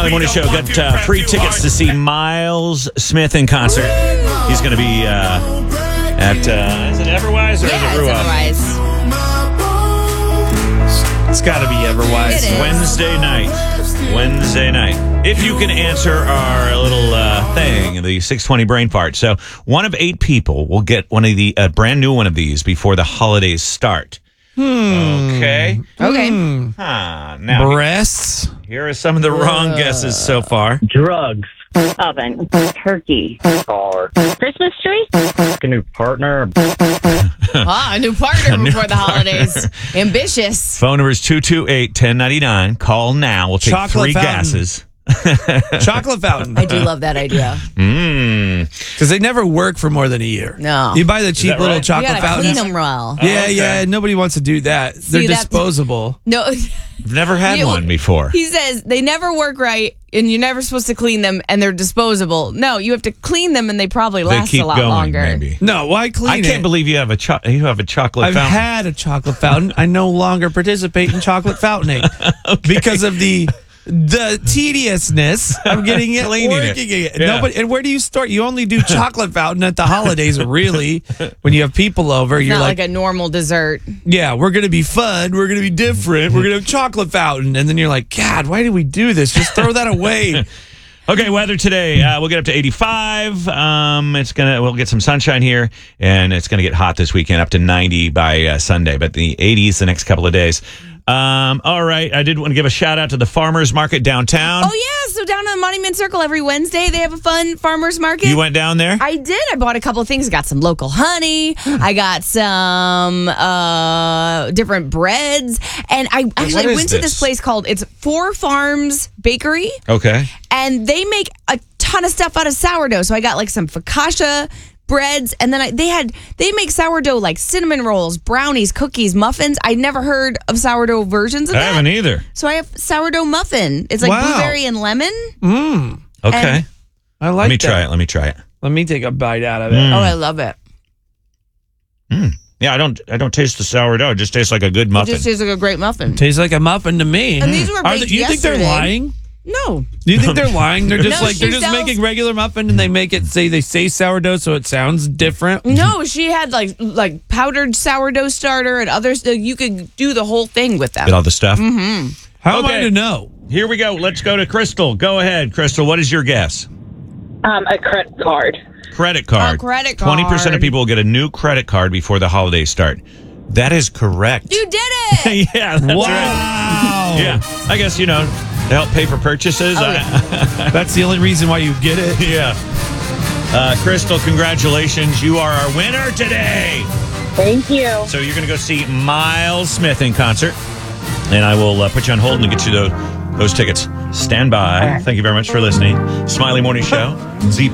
Morning Show got free tickets to see Miles Smith in concert. He's going to be at, is it Everwise or is it Rua? It's Everwise. It's got to be Everwise. It is. Wednesday night. If you can answer our little thing, the 620 brain fart. So 1 of 8 people will get one of the brand new one of these before the holidays start. Okay. Now, Breasts. here are some of the wrong guesses so far. Drugs. Oven, turkey, Car. Christmas tree, A new partner. A new partner before the holidays. Ambitious. Phone number is 228-1099. Call now. We'll take Chocolate 3 fountain. gases. Chocolate fountain. I do love that idea. Because they never work for more than a year. No. You buy the cheap that little right? You chocolate gotta clean fountains. them well. Yeah, okay. yeah. Nobody wants to do that. They're that's- disposable. No. I've never had You- one before. He says they never work right and you're never supposed to clean them and they're disposable. No, you have to clean them and they probably They last keep a lot going, longer. maybe. No, why clean I it? can't believe you have a chocolate I've fountain. had a chocolate fountain. I no longer participate in chocolate fountaining because of the tediousness of getting it, Cleaning it. working it. Yeah. Nobody, and where do you start? You only do chocolate fountain at the holidays, really. When you have people over, It's you're not like, like a normal dessert. yeah, we're going to be fun. We're going to be different. We're going to have chocolate fountain. And then you're like, God, why did we do this? Just throw that away. Okay, weather today. We'll get up to 85. We'll get some sunshine here, and it's gonna get hot this weekend, up to 90 by Sunday. But the 80s the next couple of days. All right, I did want to give a shout out to the farmers market downtown. Oh, yeah. So down on Monument Circle every Wednesday, they have a fun farmer's market. You went down there? I did. I bought a couple of things. Got some local honey. I got some different breads. And I actually is went to this this? place called, it's Four Farms Bakery. Okay. And they make a ton of stuff out of sourdough. So I got like some focaccia breads, and then they make sourdough like cinnamon rolls, brownies, cookies, muffins. I never heard of sourdough versions of I that. haven't either. So I have sourdough muffin. It's like Wow. blueberry and lemon. Okay. And- I like Let me that. try it. Let me try it. Let me take a bite out of it. Oh, I love it. Yeah, I don't taste the sourdough. It just tastes like a good It muffin. just tastes like a great muffin. Tastes like a muffin to me. And these were baked you think they're yesterday. lying? No. Do you think they're lying? They're just No, like they're she just sells- making regular muffin and they make it they say sourdough so it sounds different. No, she had like powdered sourdough starter and others. You could do the whole thing with them. Get all the stuff. How am I Okay. to know? Here we go. Let's go to Crystal. Go ahead, Crystal. What is your guess? a credit card. Credit card. A credit 20% of card. people will get a new credit card before the holidays start. That is correct. You did it. Yeah, that's Wow. right. Yeah, I guess, to help pay for purchases. That's the only reason why you get it. Yeah. Crystal, congratulations. You are our winner today. Thank you. So you're going to go see Miles Smith in concert. And I will put you on hold and get you those tickets. Stand by. Thank you very much for listening. Smiley Morning Show. Z